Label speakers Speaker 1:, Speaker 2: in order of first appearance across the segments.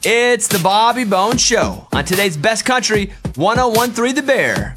Speaker 1: It's the Bobby Bones Show on today's Best Country 101.3 The Bear.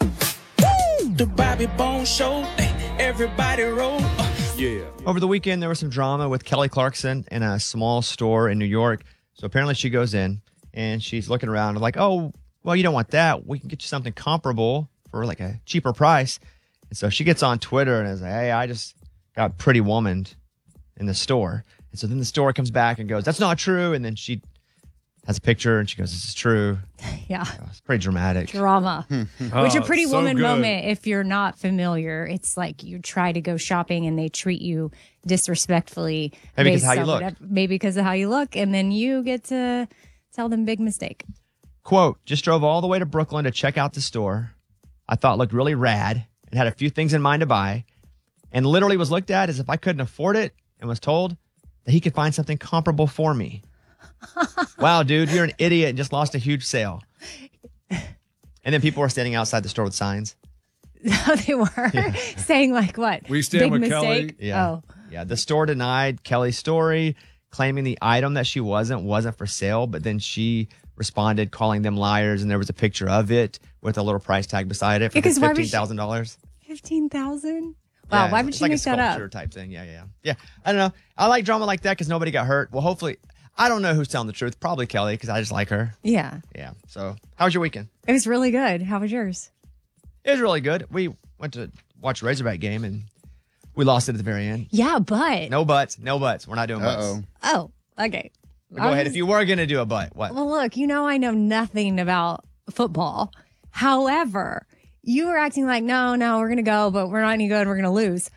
Speaker 2: The Bobby Bones Show, everybody roll.
Speaker 3: Yeah.
Speaker 4: Over the weekend, there was some drama with Kelly Clarkson in a small store in New York. So apparently she goes in and she's looking around like, oh, well, you don't want that. We can get you something comparable for like a cheaper price. And so she gets on Twitter and is like, hey, I just got Pretty Woman in the store. And so then the store comes back and goes, that's not true. And then she has a picture and she goes, this is true.
Speaker 5: Yeah.
Speaker 4: It's pretty dramatic.
Speaker 5: Drama. Which a Pretty
Speaker 3: so
Speaker 5: Woman
Speaker 3: good.
Speaker 5: moment, if you're not familiar, it's like you try to go shopping and they treat you disrespectfully.
Speaker 4: Maybe because
Speaker 5: based
Speaker 4: how you
Speaker 5: on
Speaker 4: look.
Speaker 5: Maybe because of how you look. And then you get to tell them big mistake.
Speaker 4: Quote, just drove all the way to Brooklyn to check out the store. I thought it looked really rad and had a few things in mind to buy. And literally was looked at as if I couldn't afford it and was told that he could find something comparable for me. Wow, dude, you're an idiot and just lost a huge sale. And then people were standing outside the store with signs.
Speaker 5: They were saying like what?
Speaker 3: We stand
Speaker 5: big
Speaker 3: with
Speaker 5: mistake?
Speaker 3: Kelly.
Speaker 4: Yeah.
Speaker 5: Oh.
Speaker 4: Yeah. The store denied Kelly's story, claiming the item that she wasn't for sale. But then she responded, calling them liars. And there was a picture of it with a little price tag beside it for
Speaker 5: Because why would she-
Speaker 4: $15,000.
Speaker 5: 15,000? Wow, why would
Speaker 4: it's
Speaker 5: she
Speaker 4: like
Speaker 5: make
Speaker 4: a
Speaker 5: that up?
Speaker 4: sculpture type thing. Yeah. I don't know. I like drama like that because nobody got hurt. Well, hopefully, I don't know who's telling the truth. Probably Kelly because I just like her.
Speaker 5: Yeah.
Speaker 4: Yeah. So, how was your weekend?
Speaker 5: It was really good. How was yours?
Speaker 4: It was really good. We went to watch a Razorback game and we lost it at the very end.
Speaker 5: Yeah, but.
Speaker 4: No buts. We're not doing buts.
Speaker 5: Oh, okay.
Speaker 4: Go ahead. If you were going to do a butt, what?
Speaker 5: Well, look, I know nothing about football. However, you were acting like, no, we're going to go, but we're not any good. We're going to lose.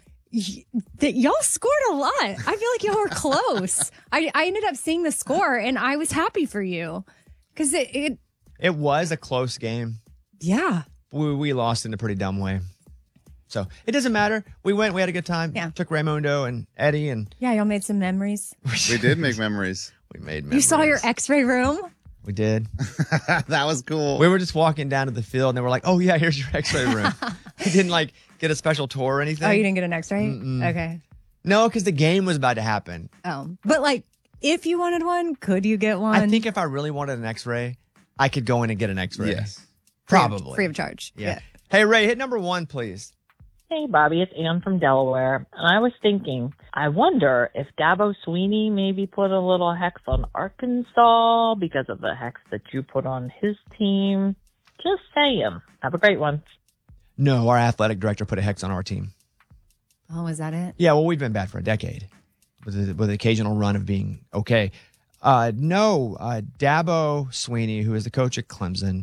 Speaker 5: Y'all scored a lot. I feel like y'all were close. I ended up seeing the score and I was happy for you because it
Speaker 4: was a close game.
Speaker 5: yeah.
Speaker 4: We lost in a pretty dumb way. So it doesn't matter. We went, we had a good time.
Speaker 5: Yeah.
Speaker 4: Took Raymundo and Eddie and
Speaker 5: Yeah, y'all made some memories.
Speaker 6: We did make memories.
Speaker 4: we made memories.
Speaker 5: You saw your x-ray room?
Speaker 4: We did.
Speaker 6: That was cool.
Speaker 4: We were just walking down to the field and they were like, oh yeah, here's your x-ray room. We didn't like get a special tour or anything.
Speaker 5: Oh, you didn't get an x-ray? Okay.
Speaker 4: No, because the game was about to happen.
Speaker 5: Oh, but like if you wanted one, could you get one?
Speaker 4: I think if I really wanted an x-ray, I could go in and get an x-ray.
Speaker 6: Yes.
Speaker 4: Probably.
Speaker 5: free of charge.
Speaker 4: Yeah. Hey, Ray, hit number 1, please.
Speaker 7: Hey, Bobby, it's Ann from Delaware. And I was thinking, I wonder if Dabo Sweeney maybe put a little hex on Arkansas because of the hex that you put on his team. Just saying. Have a great one.
Speaker 4: No, our athletic director put a hex on our team.
Speaker 5: Oh, is that it?
Speaker 4: Yeah, well, we've been bad for a decade with an occasional run of being okay. No, Dabo Sweeney, who is the coach at Clemson,